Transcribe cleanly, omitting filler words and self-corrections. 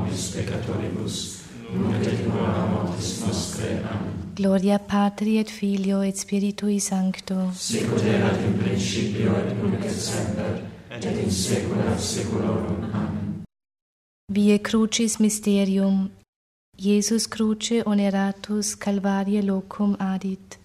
nobis peccatoribus, nunc et in hora mortis nostre. Amen. Gloria Patri et Filio et Spiritui Sancto. Sicut erat in principio et nunc et semper, et in saecula saeculorum. Amen. Vie Crucis Mysterium. Jesus cruce oneratus Calvarie locum adit.